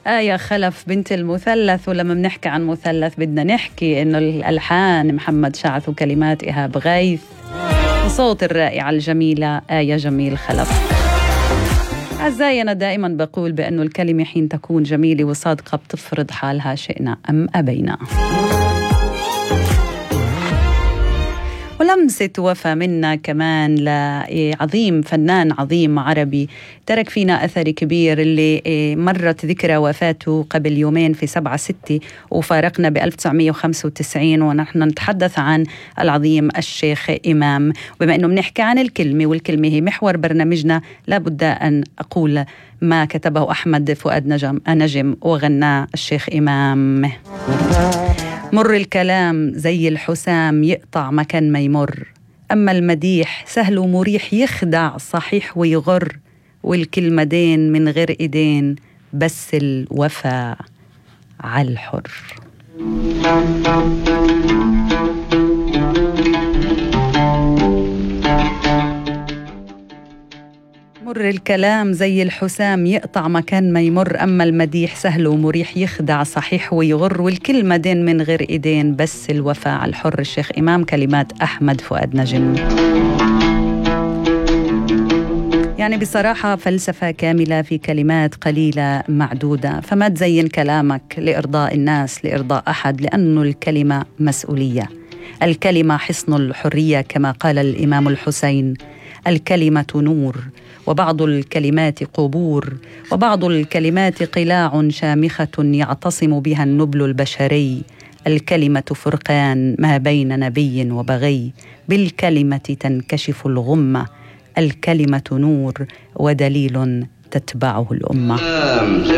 آية خلف بنت المثلث. ولما بنحكي عن مثلث بدنا نحكي إنه الألحان محمد شعث وكلمات إيهاب غيث وصوت الرائعة الجميلة آية جميل خلف. أعزائي، أنا دائما بقول بأنه الكلمة حين تكون جميلة وصادقة بتفرض حالها شئنا أم أبينا. ولمسة وفا منا كمان لعظيم فنان عظيم عربي ترك فينا أثر كبير، اللي مرت ذكرى وفاته قبل يومين في 7/6 وفارقنا ب1995، ونحن نتحدث عن العظيم الشيخ إمام. بما أنه بنحكي عن الكلمة والكلمة هي محور برنامجنا، لابد أن أقول ما كتبه أحمد فؤاد نجم وغناه الشيخ إمام. مر الكلام زي الحسام يقطع مكان ما يمر، أما المديح سهل ومريح يخدع صحيح ويغر، والكلمة دين من غير إيدين بس الوفا عالحر. مر الكلام زي الحسام يقطع مكان ما يمر، أما المديح سهل ومريح يخدع صحيح ويغر، والكلمة دين من غير إيدين بس الوفاء على الحر. الشيخ إمام، كلمات أحمد فؤاد نجم. يعني بصراحة فلسفة كاملة في كلمات قليلة معدودة، فما تزين كلامك لإرضاء الناس لإرضاء أحد، لأنه الكلمة مسؤولية. الكلمة حصن الحرية كما قال الإمام الحسين. الكلمة نور، وبعض الكلمات قبور، وبعض الكلمات قلاع شامخة يعتصم بها النبل البشري. الكلمة فرقان ما بين نبي وبغي، بالكلمة تنكشف الغمة. الكلمة نور ودليل تتبعه الأمة.